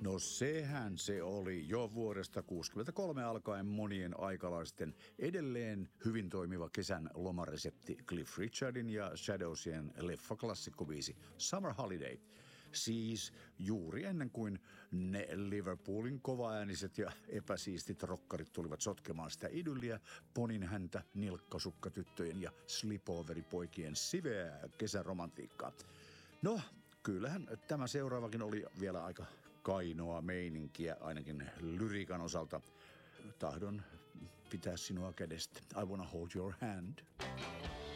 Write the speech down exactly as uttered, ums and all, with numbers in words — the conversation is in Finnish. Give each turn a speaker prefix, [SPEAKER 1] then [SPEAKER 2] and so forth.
[SPEAKER 1] No sehän se oli jo vuodesta kuusikymmentäkolme alkaen monien aikalaisten edelleen hyvin toimiva kesän lomaresepti Cliff Richardin ja Shadowsien leffaklassikkobiisi Summer Holiday. Siis juuri ennen kuin ne Liverpoolin kovaääniset ja epäsiistit rokkarit tulivat sotkemaan sitä idylliä, ponin häntä, nilkkasukkatyttöjen ja slipoveripoikien siveää kesäromantiikkaa. No, kyllähän tämä seuraavakin oli vielä aika kainoa meininkiä, ainakin lyriikan osalta. Tahdon pitää sinua kädestä. I wanna hold your hand.